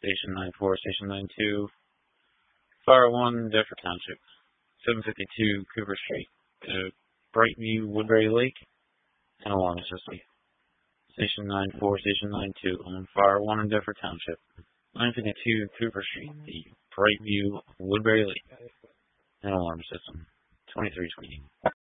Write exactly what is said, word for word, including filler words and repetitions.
Station nine four, Station nine two, Fire one, Deptford Township. seven fifty-two Cooper Street, to Brightview, Woodbury Lake, and alarm system. Station nine four, Station nine two, on Fire one in Deptford Township. nine fifty-two Cooper Street, the Brightview, Woodbury Lake, and alarm system. twenty-three twenty.